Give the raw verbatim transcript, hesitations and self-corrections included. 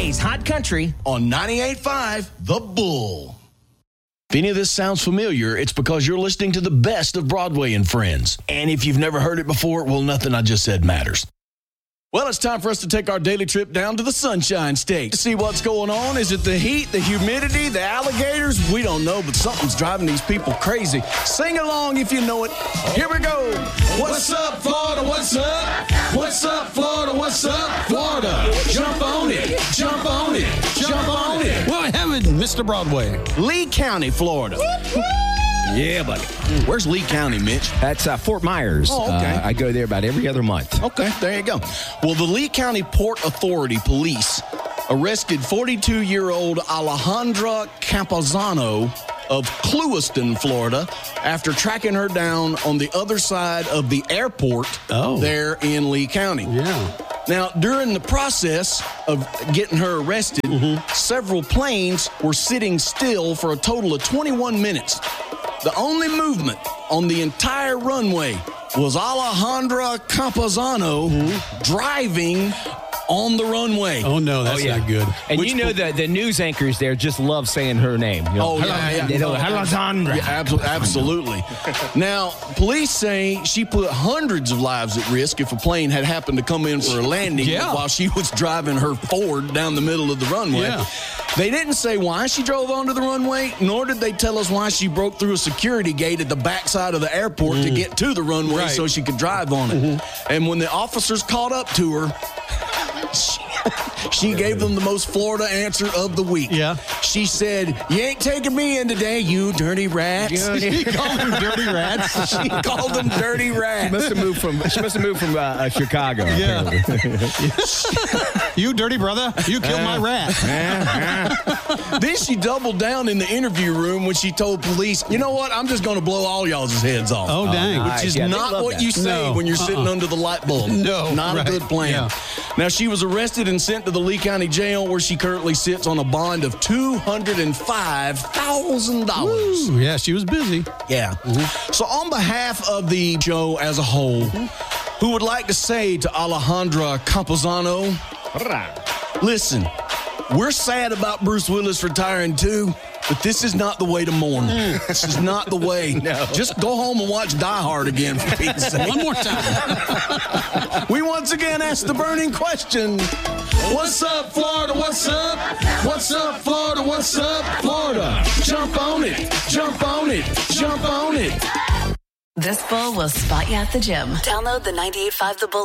Today's Hot Country on ninety-eight point five The Bull. If any of this sounds familiar, it's because you're listening to the best of Broadway and Friends. And if you've never heard it before, well, nothing I just said matters. Well, it's time for us to take our daily trip down to the Sunshine State to see what's going on. Is it the heat, the humidity, the alligators? We don't know, but something's driving these people crazy. Sing along if you know it. Here we go. What's up, Florida? What's up? What's up, Florida? What's up, Florida? Jump on it. Jump on it. Jump on it. Well, I haven't, Mister Broadway. Lee County, Florida. Yeah, buddy. Where's Lee County, Mitch? That's uh, Fort Myers. Oh, okay. Uh, I go there about every other month. Okay, there you go. Well, the Lee County Port Authority police arrested forty-two-year-old Alejandra Campuzano of Clewiston, Florida, after tracking her down on the other side of the airport Oh. there in Lee County. Yeah. Now, during the process of getting her arrested, Mm-hmm. several planes were sitting still for a total of twenty-one minutes. The only movement on the entire runway was Alejandra Campuzano driving on the runway. Oh, no, that's Oh, yeah. not good. And Which you know po- that the news anchors there just love saying her name. You know, Oh, yeah, yeah. They know, Alejandra. Yeah, abso- absolutely. Now, police say she put hundreds of lives at risk if a plane had happened to come in for a landing Yeah. while she was driving her Ford down the middle of the runway. Yeah. They didn't say why she drove onto the runway, nor did they tell us why she broke through a security gate at the backside of the airport to get to the runway Right. so she could drive on it. And when the officers caught up to her, she, she gave them the most Florida answer of the week. Yeah. She said, "You ain't taking me in today, you dirty rats." She called them dirty rats. She called them dirty rats. Must have moved from. She must have moved from uh, uh, Chicago. Yeah. apparently. You dirty brother, you killed my rat. Then she doubled down in the interview room when she told police, "You know what? I'm just going to blow all y'all's heads off." Oh, dang. Which nice. is Yeah, they not love what that. you say No. when you're sitting Uh-uh. under the light bulb. No, Not right. a good plan. Yeah. Now, she was arrested and sent to the Lee County Jail, where she currently sits on a bond of two hundred five thousand dollars. Ooh, yeah, she was busy. Yeah. So on behalf of the show as a whole, who would like to say to Alejandra Campuzano, listen, we're sad about Bruce Willis retiring too, but this is not the way to mourn. This is not the way. No. Just go home and watch Die Hard again, for Pete's sake. One more time. We once again ask the burning question. What's up, Florida? What's up? What's up, Florida? What's up, Florida? Jump on it. Jump on it. Jump on it. This Bull will spot you at the gym. Download the ninety-eight point five The Bull